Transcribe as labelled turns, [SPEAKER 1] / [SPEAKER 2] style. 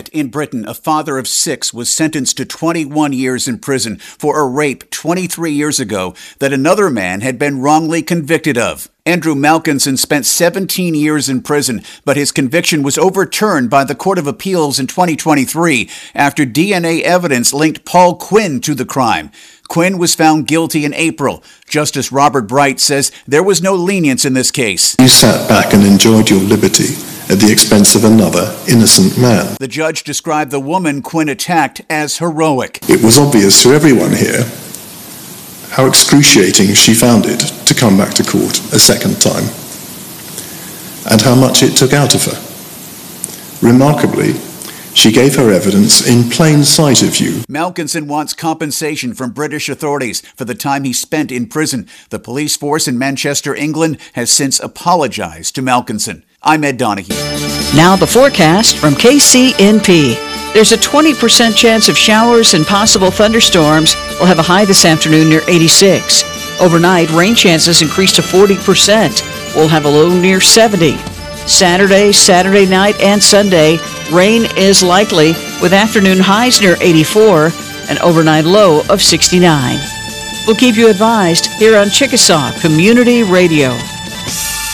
[SPEAKER 1] Barnet in Britain, a father of 6 was sentenced to 21 years in prison for a rape 23 years ago that another man had been wrongly convicted of. Andrew Malkinson spent 17 years in prison, but his conviction was overturned by the Court of Appeals in 2023 after DNA evidence linked Paul Quinn to the crime. Quinn was found guilty in April. Justice Robert Bright says there was no lenience in this case.
[SPEAKER 2] You sat back and enjoyed your liberty at the expense of another innocent man.
[SPEAKER 1] The judge described the woman Quinn attacked as heroic.
[SPEAKER 2] It was obvious to everyone here how excruciating she found it to come back to court a second time, and how much it took out of her. Remarkably, she gave her evidence in plain sight of you.
[SPEAKER 1] Malkinson wants compensation from British authorities for the time he spent in prison. The police force in Manchester, England, has since apologized to Malkinson. I'm Ed Donahue.
[SPEAKER 3] Now the forecast from KCNP. There's a 20% chance of showers and possible thunderstorms. We'll have a high this afternoon near 86. Overnight, rain chances increase to 40%. We'll have a low near 70. Saturday night, and Sunday, rain is likely with afternoon highs near 84 and overnight low of 69. We'll keep you advised here on Chickasaw Community Radio.